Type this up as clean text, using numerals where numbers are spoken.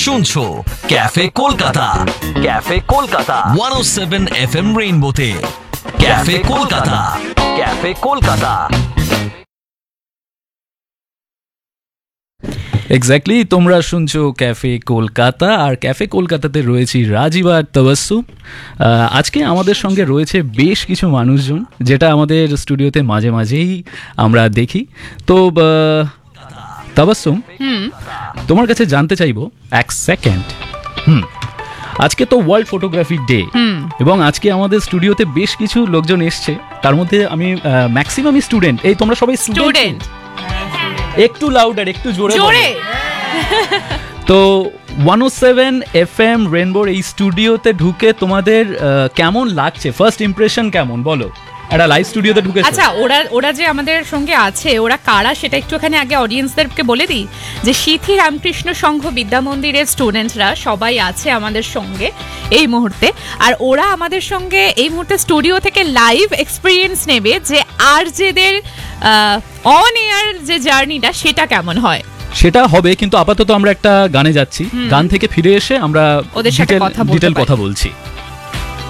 শুনছো cafe Kolkata 107 FM রেইনবোতে। Cafe Kolkata. Exactly, তোমরা শুনছো ক্যাফে কলকাতা, আর ক্যাফে কলকাতাতে রয়েছি রাজীব আর তাবাসসুম। আজকে আমাদের সঙ্গে রয়েছে বেশ কিছু মানুষজন, যেটা আমাদের স্টুডিওতে মাঝে মাঝেই আমরা দেখি। তো তাবাসসুম, তোমার কাছে জানতে চাইবো এক সেকেন্ড, আজকে তো ওয়ার্ল্ড ফটোগ্রাফি ডে, এবং আজকে আমাদের স্টুডিওতে বেশ কিছু লোকজন এসছে, তার মধ্যে আমি ম্যাক্সিমামই স্টুডেন্ট। এই তোমরা সবাই স্টুডেন্ট? একটু লাউডার, একটু জোরে। তো 107 FM রেইনবোর এই স্টুডিওতে ঢুকে তোমাদের কেমন লাগছে? ফার্স্ট ইমপ্রেশন কেমন বলো? একটা লাইভ স্টুডিওতে ঢুকেছো। আচ্ছা, ওরা যে আমাদের সঙ্গে আছে, ওরা কারা সেটা একটুখানি আগে অডিয়েন্সদেরকে বলে দিই। যে সিথি রামকৃষ্ণ সংঘ বিদ্যা মন্দিরের স্টুডেন্টরা সবাই আছে আমাদের সঙ্গে এই মুহূর্তে, আর ওরা আমাদের সঙ্গে এই মুহূর্তে স্টুডিও থেকে লাইভ এক্সপিরিয়েন্স নেবে যে আরজেদের অন এয়ার যে জার্নিটা সেটা কেমন হয়। সেটা হবে, কিন্তু আপাতত আমরা একটা গানে যাচ্ছি, গান থেকে ফিরে এসে আমরা ওদের সাথে ডিটেল কথা বলছি।